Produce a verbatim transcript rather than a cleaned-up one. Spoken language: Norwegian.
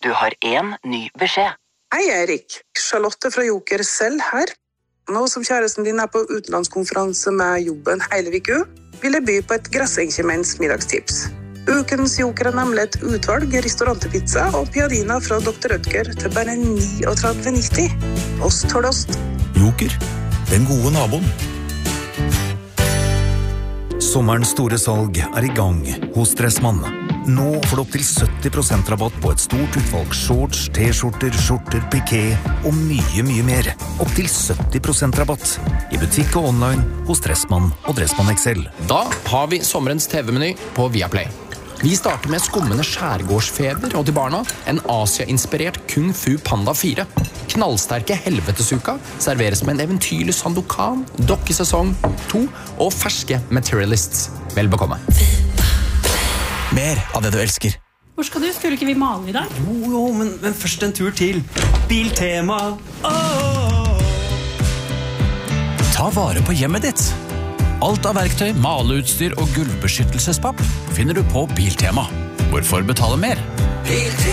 Du har en ny beskjed. Hei Erik, Charlotte fra Joker selv her. Nå som kjæresten din er på utenlandskonferanse med jobben hele viku, vil jeg by på et Grassenkjemens middagstips. Ukens Joker er nemlig et utvalg restaurantepizza og piadina fra doktor Rødger til bare trettini nitti. Ost for ost. Joker, den gode naboen. Sommerens store salg er i gang hos Dressmann. Nå får du opp til sytti prosent rabatt på et stort utvalg shorts, t-skjorter, skjorter, piké og mye, mye mer. Opp til sytti prosent rabatt i butikk og online hos Dressmann og Dressmann X L. Da har vi sommerens T V-meny på Viaplay. Vi starter med skummende skjærgårdsfeber og til barna en Asia-inspirert Kung Fu Panda fire. Knallsterke helvetesuka serveres med en eventyrlig Sandokan, dokkesesong to og ferske Materialists. Vel bekomme. Mer av det du elsker. Hvor skal du? Skulle ikke vi male i dag? Jo, jo, men, men først en tur til Biltema. Oh! Ta vare på hjemmet ditt. Alt av verktøy, maleutstyr og gulvbeskyttelsespapp finner du på Biltema. Hvorfor betale mer? Biltema.